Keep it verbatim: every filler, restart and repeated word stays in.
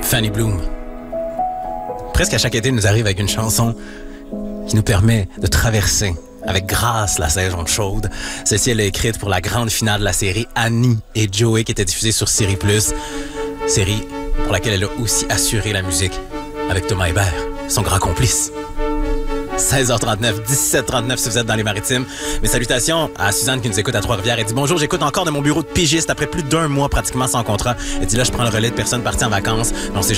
Fanny Bloom. Presque à chaque été, il nous arrive avec une chanson qui nous permet de traverser avec grâce la saison chaude. Celle-ci, elle est écrite pour la grande finale de la série Annie et Joey qui était diffusée sur Série Plus. Série pour laquelle elle a aussi assuré la musique avec Thomas Hébert, son grand complice. seize heures trente-neuf, dix-sept heures trente-neuf si vous êtes dans les Maritimes. Mes salutations à Suzanne qui nous écoute à Trois-Rivières. Elle dit « Bonjour, j'écoute encore de mon bureau de pigiste après plus d'un mois pratiquement sans contrat. » Elle dit « Là, je prends le relais de personnes parties en vacances. On sait